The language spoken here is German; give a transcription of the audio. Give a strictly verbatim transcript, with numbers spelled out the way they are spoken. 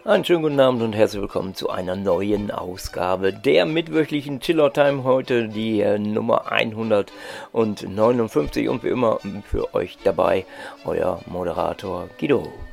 Einen schönen guten Abend und herzlich willkommen zu einer neuen Ausgabe der mittwöchlichen Chiller Time. Heute die äh, Nummer hundertneunundfünfzig und wie immer für euch dabei euer Moderator Guido.